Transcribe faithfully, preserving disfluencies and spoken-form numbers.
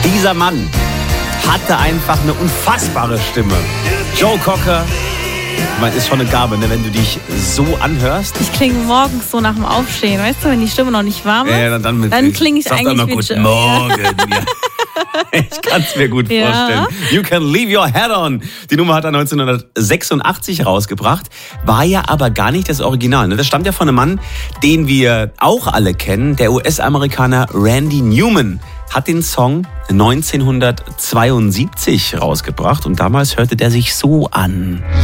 Dieser Mann hatte einfach eine unfassbare Stimme. Joe Cocker, ich meine, ist schon eine Gabe, ne, wenn du dich so anhörst. Ich klinge morgens so nach dem Aufstehen, weißt du, wenn die Stimme noch nicht warm ist, ja, dann, dann, dann klinge ich eigentlich noch wie Guten Joe. Morgen. Ja. Ich kann es mir gut Ja. vorstellen. You Can Leave Your Head On. Die Nummer hat er neunzehnhundertsechsundachtzig rausgebracht, war ja aber gar nicht das Original. Ne? Das stammt ja von einem Mann, den wir auch alle kennen, der U S-Amerikaner Randy Newman. Hat den Song neunzehnhundertzweiundsiebzig rausgebracht und damals hörte der sich so an.